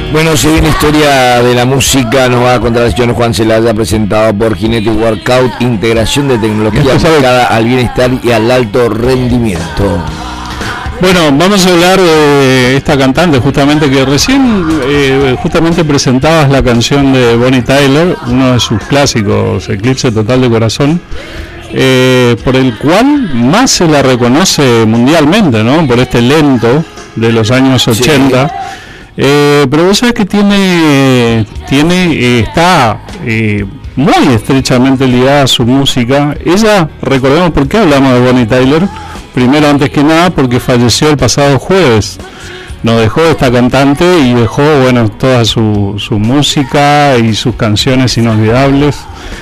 Bueno, se viene historia de la música, nos va a contar el señor Juan Celaya, presentado por Genetic Workout, integración de tecnología aplicada al bienestar y al alto rendimiento. Bueno, vamos a hablar de esta cantante justamente que recién justamente presentabas la canción de Bonnie Tyler, uno de sus clásicos, Eclipse Total de Corazón, por el cual más se la reconoce mundialmente, ¿no? Por este lento de los años 80. Sí. Pero vos sabés que está muy estrechamente ligada a su música. Ella, recordemos por qué hablamos de Bonnie Tyler. Primero, antes que nada, porque falleció el pasado jueves. Nos dejó esta cantante y dejó, bueno, toda su música y sus canciones inolvidables.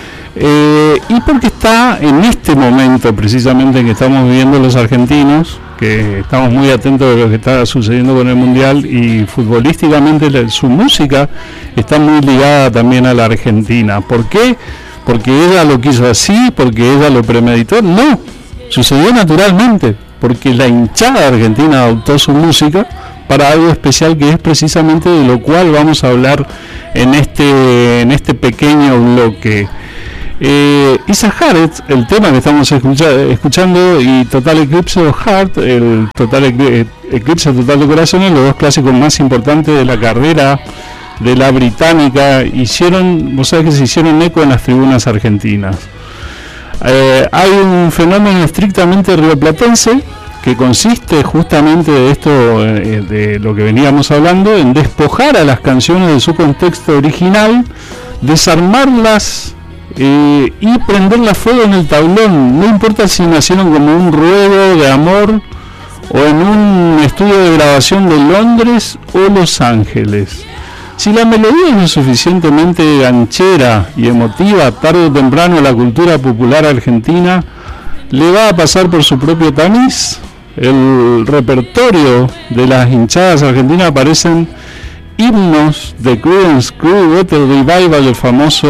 Y porque está en este momento precisamente que estamos viviendo los argentinos, que estamos muy atentos de lo que está sucediendo con el Mundial, y futbolísticamente su música está muy ligada también a la Argentina. ¿Por qué? Porque ella lo quiso así, porque ella lo premeditó. No, sucedió naturalmente, porque la hinchada argentina adoptó su música para algo especial, que es precisamente de lo cual vamos a hablar en este pequeño bloque. Isa Heart, el tema que estamos escuchando, y Total Eclipse of Heart, el Eclipse Total de Corazón, los dos clásicos más importantes de la carrera de la británica, vos sabés que se hicieron eco en las tribunas argentinas. Hay un fenómeno estrictamente rioplatense que consiste justamente de esto, de lo que veníamos hablando, en despojar a las canciones de su contexto original, desarmarlas y prenderla fuego en el tablón. No importa si nacieron como un ruego de amor o en un estudio de grabación de Londres o Los Ángeles. Si la melodía es lo suficientemente ganchera y emotiva, tarde o temprano la cultura popular argentina le va a pasar por su propio tamiz. El repertorio de las hinchadas argentinas aparecen himnos de Creedence Clearwater Revival, el famoso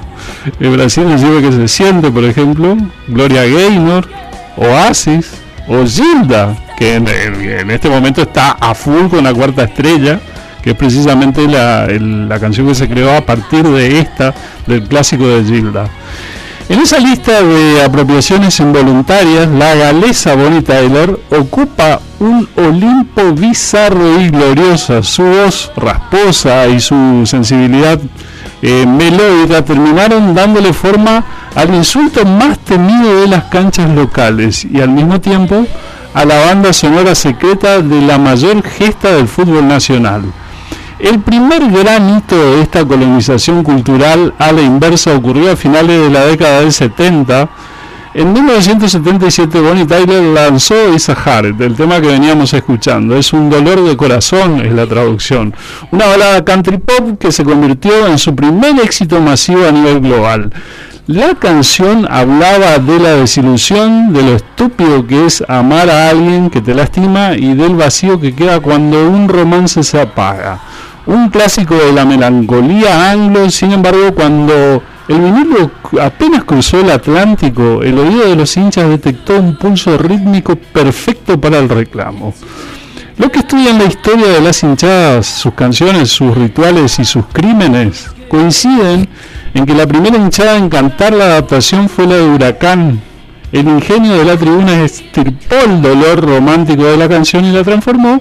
Brasil decime que se siente, por ejemplo, Gloria Gaynor, Oasis o Gilda, que en este momento está a full con la cuarta estrella, que es precisamente la canción que se creó a partir del clásico de Gilda. En esa lista de apropiaciones involuntarias, la galesa Bonnie Tyler ocupa un Olimpo bizarro y gloriosa. Su voz rasposa y su sensibilidad melódica terminaron dándole forma al insulto más temido de las canchas locales y al mismo tiempo a la banda sonora secreta de la mayor gesta del fútbol nacional. El primer gran hito de esta colonización cultural a la inversa ocurrió a finales de la década del 70. En 1977 Bonnie Tyler lanzó Isa Heart, el tema que veníamos escuchando. Es un dolor de corazón, es la traducción. Una balada country pop que se convirtió en su primer éxito masivo a nivel global. La canción hablaba de la desilusión, de lo estúpido que es amar a alguien que te lastima y del vacío que queda cuando un romance se apaga. Un clásico de la melancolía anglo. Sin embargo, cuando el vinilo apenas cruzó el Atlántico, el oído de los hinchas detectó un pulso rítmico perfecto para el reclamo. Los que estudian la historia de las hinchadas, sus canciones, sus rituales y sus crímenes, coinciden en que la primera hinchada en cantar la adaptación fue la de Huracán. El ingenio de la tribuna estirpó el dolor romántico de la canción y la transformó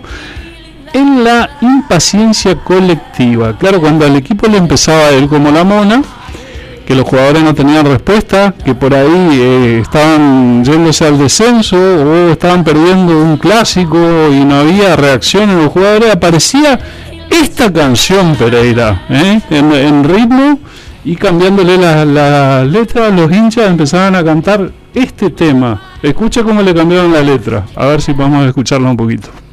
en la impaciencia colectiva. Claro, cuando al equipo le empezaba a ir como la mona, que los jugadores no tenían respuesta, que por ahí estaban yéndose al descenso o estaban perdiendo un clásico y no había reacción en los jugadores, aparecía esta canción, Pereira, en ritmo, y cambiándole la letra, los hinchas empezaban a cantar este tema. Escucha cómo le cambiaron la letra, a ver si podemos escucharla un poquito.